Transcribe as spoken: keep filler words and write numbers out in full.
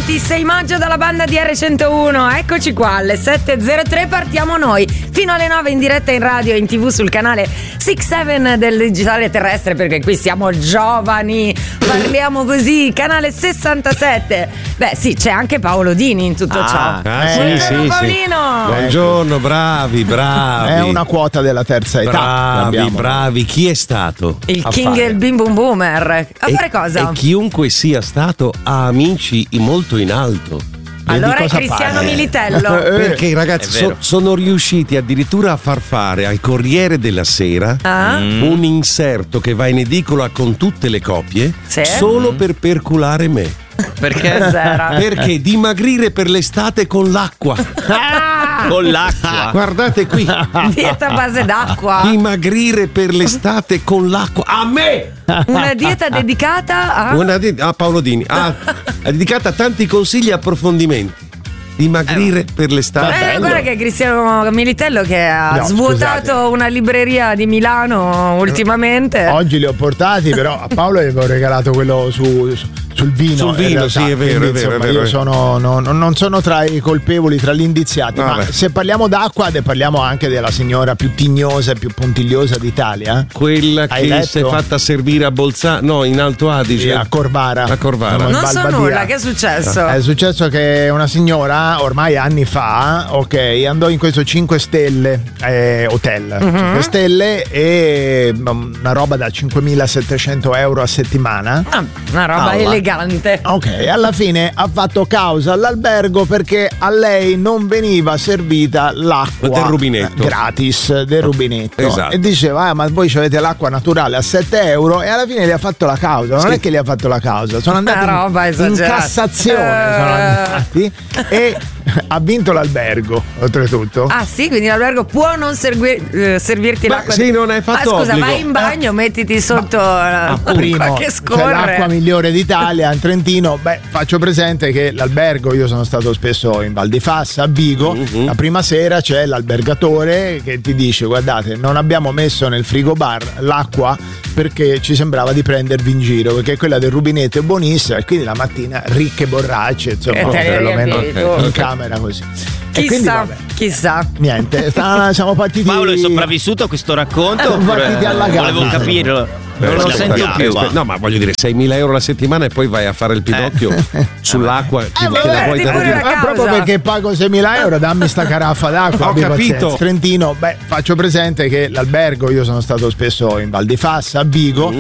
ventisei maggio dalla banda di erre centouno. Eccoci qua alle sette e zero tre, partiamo noi fino alle nove in diretta in radio e in tv sul canale sei sette del digitale terrestre, perché qui siamo giovani, parliamo così, canale sessantasette. Beh sì, c'è anche Paolo Dini in tutto ah, ciò. Ah, sì, Buongiorno sì, Paolino. Sì. Buongiorno, bravi, bravi. È una quota della terza età. Bravi, bravi. Chi è stato? Il a King fare? e il Bim Bum Boomer. A e, fare cosa? E chiunque sia stato ha amici molto in alto. Allora è Cristiano fare? Militello. Perché i ragazzi so, sono riusciti addirittura a far fare al Corriere della Sera ah? un inserto che va in edicola con tutte le copie, sì? solo per perculare me. Perché? Perché dimagrire per l'estate con l'acqua. Ah! Con l'acqua? Guardate qui. Dieta a base d'acqua. Dimagrire per l'estate con l'acqua. A me! Una dieta dedicata a Una di- a Paolo Dini. Ah, dedicata a tanti consigli e approfondimenti. Dimagrire eh, per l'estate. Eh, guarda che è Cristiano Militello che ha no, svuotato scusate. una libreria di Milano ultimamente. Oggi li ho portati, però a Paolo gli avevo regalato quello su, su, sul vino. Sul vino, realtà. sì, è vero, Quindi, è vero, insomma, è vero. Io sono, no, no, non sono tra i colpevoli, tra gli indiziati. Vabbè. Ma se parliamo d'acqua, ne parliamo anche della signora più tignosa e più puntigliosa d'Italia. Quella Hai che letto? si è fatta servire a Bolzano, no, in Alto Adige. Sì, a Corvara. A Corvara. No, in Non so Balbadia. nulla, che è successo? È successo che una signora, ormai anni fa, ok, andò in questo cinque stelle eh, hotel, Mhm. cinque stelle e um, una roba da cinquemilasettecento euro a settimana. Ah, una roba Ah, elegante. Ok, alla fine ha fatto causa all'albergo perché a lei non veniva servita l'acqua Del rubinetto. gratis, del rubinetto. Esatto. E diceva, ah, ma voi avete l'acqua naturale a sette euro, e alla fine gli ha fatto la causa. Non Sì. è che gli ha fatto la causa, sono andati Una roba in, in esagerata. Cassazione, sono Eh. andati e ha vinto l'albergo, oltretutto. Ah sì, quindi l'albergo può non servi- eh, servirti Ma l'acqua. sì, non hai fatto Ma scusa, obbligo. vai in bagno, mettiti sotto la Primo, l'acqua che c'è scorre. l'acqua migliore d'Italia in Trentino. Beh, faccio presente che l'albergo, io sono stato spesso in Val di Fassa, a Vigo. Mhm. La prima sera c'è l'albergatore che ti dice: guardate, non abbiamo messo nel frigo bar l'acqua perché ci sembrava di prendervi in giro, perché quella del rubinetto è buonissima, e quindi la mattina ricche borracce, insomma, E te le perlomeno riempi in tu. camera così. E quindi, Chissà, vabbè, chissà. niente, sta- siamo partiti. Paolo è sopravvissuto a questo racconto? Siamo partiti alla gamba. Volevo capirlo. Non lo sento più. Aspetta, no, ma voglio dire, seimila euro la settimana e poi vai a fare il pidocchio sull'acqua che, Eh, che la vabbè, vuoi ti dare pure di- la Ma causa. proprio perché pago seimila euro, dammi sta caraffa d'acqua. Ho abbi capito. pazienza. Trentino, beh, faccio presente che l'albergo, io sono stato spesso in Val di Fassa, a Vigo.